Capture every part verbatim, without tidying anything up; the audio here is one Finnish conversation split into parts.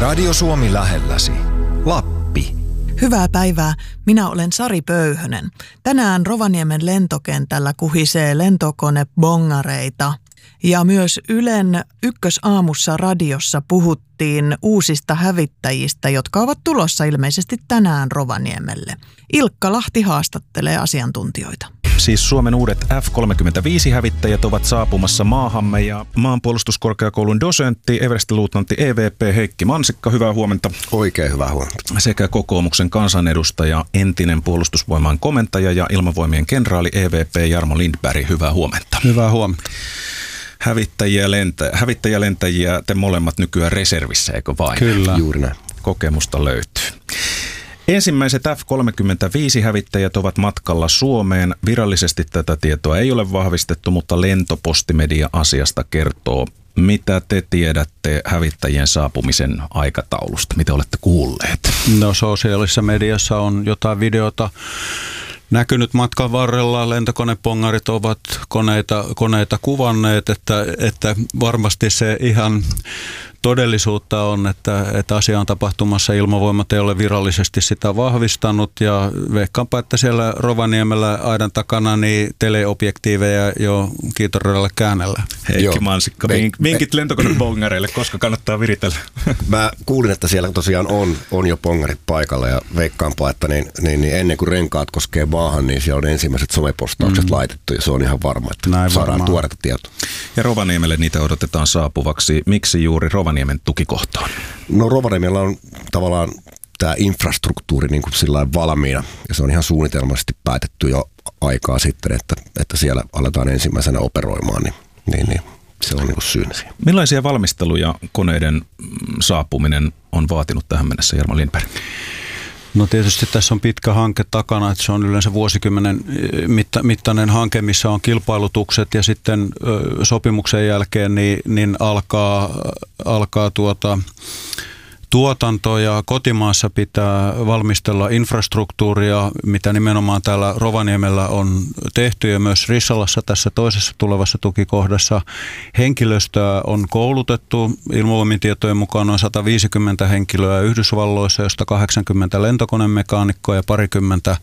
Radio Suomi lähelläsi. Lappi. Hyvää päivää. Minä olen Sari Pöyhönen. Tänään Rovaniemen lentokentällä kuhisee lentokone bongareita. Ja myös Ylen ykkösaamussa radiossa puhuttiin uusista hävittäjistä, jotka ovat tulossa ilmeisesti tänään Rovaniemelle. Ilkka Lahti haastattelee asiantuntijoita. Siis Suomen uudet F kolmekymmentäviisi-hävittäjät ovat saapumassa maahamme ja maanpuolustuskorkeakoulun dosentti, everstiluutnantti E V P Heikki Mansikka, hyvää huomenta. Oikein hyvää huomenta. Sekä kokoomuksen kansanedustaja, entinen puolustusvoimain komentaja ja ilmavoimien kenraali E V P Jarmo Lindberg, hyvää huomenta. Hyvää huomenta. Hävittäjiä, lentä, hävittäjiä lentäjiä, te molemmat nykyään reservissä, eikö vain? Kyllä. Juuri näin. Kokemusta löytyy. Ensimmäiset F kolmekymmentäviisi-hävittäjät ovat matkalla Suomeen. Virallisesti tätä tietoa ei ole vahvistettu, mutta lentopostimedia asiasta kertoo. Mitä te tiedätte hävittäjien saapumisen aikataulusta? Mitä olette kuulleet? No sosiaalisessa mediassa on jotain videota näkynyt matkan varrella. Lentokonepongarit ovat koneita, koneita kuvanneet, että, että varmasti se ihan todellisuutta on, että, että asia on tapahtumassa. Ilmavoimat ei ole virallisesti sitä vahvistanut ja veikkaanpa, että siellä Rovaniemellä aidan takana niin teleobjektiiveja jo kiitoradalla käännellä. Heikki Joo. Mansikka, vinkit lentokonebongareille, koska kannattaa viritellä? Mä kuulin, että siellä tosiaan on, on jo bongarit paikalla ja veikkaanpa, että niin, niin, niin ennen kuin renkaat koskee maahan, niin siellä on ensimmäiset somepostaukset mm. laitettu ja se on ihan varma, että Näin saadaan varmaan tuoretta tietoa. Ja Rovaniemelle niitä odotetaan saapuvaksi. Miksi juuri Rovaniemen tukikohtaan? No Rovaniemellä on tavallaan tämä infrastruktuuri niin kuin sillain valmiina ja se on ihan suunnitelmallisesti päätetty jo aikaa sitten, että, että siellä aletaan ensimmäisenä operoimaan, niin, niin, niin se on niin kuin syynä siihen. Millaisia valmisteluja koneiden saapuminen on vaatinut tähän mennessä, Jarmo Lindberg? No tietysti tässä on pitkä hanke takana, että se on yleensä vuosikymmenen mitta, mittainen hanke, missä on kilpailutukset ja sitten ö, sopimuksen jälkeen niin, niin alkaa, alkaa tuota, tuotanto ja kotimaassa pitää valmistella infrastruktuuria, mitä nimenomaan täällä Rovaniemellä on tehty ja myös Rissalassa tässä toisessa tulevassa tukikohdassa. Henkilöstöä on koulutettu ilmavoimien tietojen mukaan noin sata viisikymmentä henkilöä Yhdysvalloissa, josta kahdeksankymmentä lentokonemekaanikkoa ja parikymmentä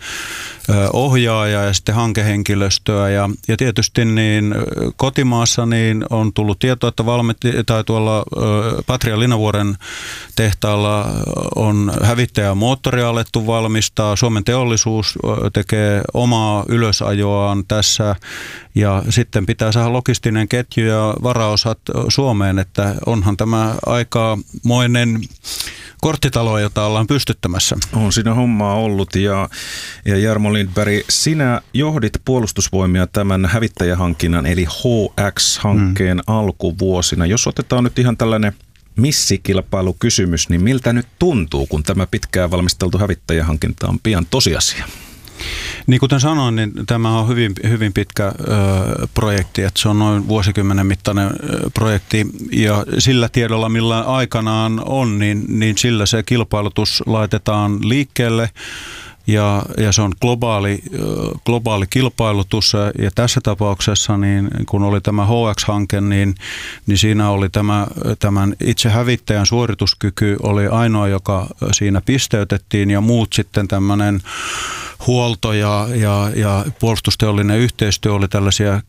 ohjaajaa ja sitten hankehenkilöstöä. Ja, ja tietysti niin kotimaassa niin on tullut tietoa, että valmitti, tai tuolla Patria Linavuoren tehtävällä Täällä on hävittäjä moottoria alettu valmistaa. Suomen teollisuus tekee omaa ylösajoaan tässä ja sitten pitää saada logistinen ketju ja varaosat Suomeen, että onhan tämä aikamoinen korttitalo, jota ollaan pystyttämässä. On siinä hommaa ollut ja, ja Jarmo Lindberg, sinä johdit puolustusvoimia tämän hävittäjähankinnan eli H X-hankkeen mm. alkuvuosina. Jos otetaan nyt ihan tällainen missikilpailukysymys, niin miltä nyt tuntuu, kun tämä pitkään valmisteltu hävittäjähankinta on pian tosiasia? Niin kuten sanoin, niin tämä on hyvin, hyvin pitkä ö, projekti, että se on noin vuosikymmenen mittainen ö, projekti ja sillä tiedolla, millä aikanaan on, niin, niin sillä se kilpailutus laitetaan liikkeelle. Ja, ja se on globaali, globaali kilpailutus ja tässä tapauksessa, niin kun oli tämä H X-hanke, niin, niin siinä oli tämä, tämän itse hävittäjän suorituskyky oli ainoa, joka siinä pisteytettiin ja muut sitten tämmöinen huolto ja, ja, ja puolustusteollinen yhteistyö oli tällaisia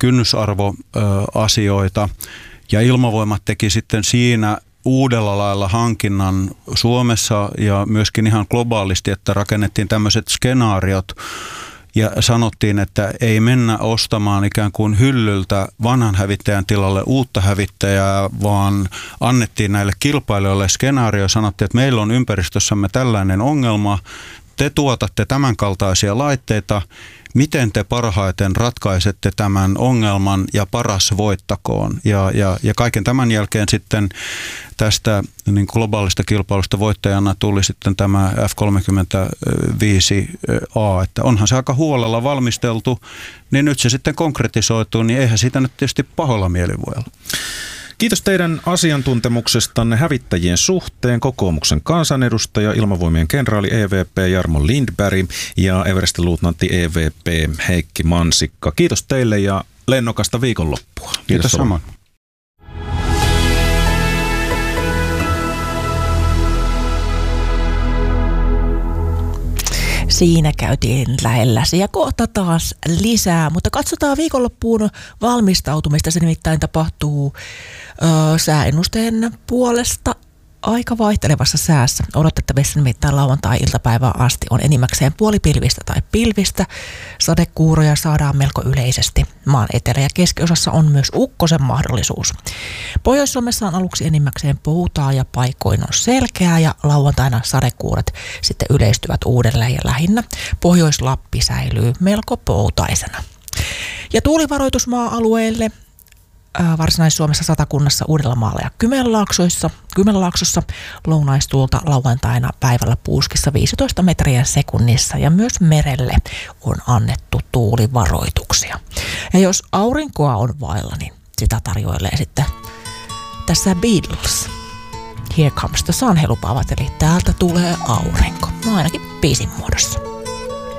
kynnysarvoasioita ja Ilmavoimat teki sitten siinä uudella lailla hankinnan Suomessa ja myöskin ihan globaalisti, että rakennettiin tämmöiset skenaariot ja sanottiin, että ei mennä ostamaan ikään kuin hyllyltä vanhan hävittäjän tilalle uutta hävittäjää, vaan annettiin näille kilpailijoille skenaario ja sanottiin, että meillä on ympäristössämme tällainen ongelma, te tuotatte tämän kaltaisia laitteita, miten te parhaiten ratkaisette tämän ongelman ja paras voittakoon. Ja, ja, ja kaiken tämän jälkeen sitten tästä niin globaalista kilpailusta voittajana tuli sitten tämä F kolmekymmentäviisi A, että onhan se aika huolella valmisteltu, niin nyt se sitten konkretisoituu, niin eihän siitä nyt tietysti pahoilla mieli voi olla. Kiitos teidän asiantuntemuksestanne hävittäjien suhteen kokoomuksen kansanedustaja, ilmavoimien kenraali E V P Jarmo Lindberg ja everstiluutnantti E V P Heikki Mansikka. Kiitos teille ja lennokasta viikonloppua. Kiitos, Kiitos samoin. Siinä käytiin lähelläsi ja kohta taas lisää, mutta katsotaan viikonloppuun valmistautumista. Se nimittäin tapahtuu ö, sääennusteen puolesta aika vaihtelevassa säässä. Odotettavissa nimittäin lauantai-iltapäivään asti on enimmäkseen puolipilvistä tai pilvistä. Sadekuuroja saadaan melko yleisesti. Maan etelä- ja keskiosassa on myös ukkosen mahdollisuus. Pohjois-Suomessa on aluksi enimmäkseen poutaa ja paikoin on selkeää ja lauantaina sadekuuret sitten yleistyvät uudelleen ja lähinnä Pohjois-Lappi säilyy melko poutaisena. Ja tuulivaroitus maa-alueille. Varsinais-Suomessa, Satakunnassa, Uudellamaalla ja Kymenlaaksossa, Kymenlaaksossa lounaistuulta lauantaina päivällä puuskissa viisitoista metriä sekunnissa ja myös merelle on annettu tuulivaroituksia. Ja jos aurinkoa on vailla, niin sitä tarjoilee sitten tässä Beatles. Here comes the sun, he lupaavat, eli täältä tulee aurinko, no ainakin biisin muodossa.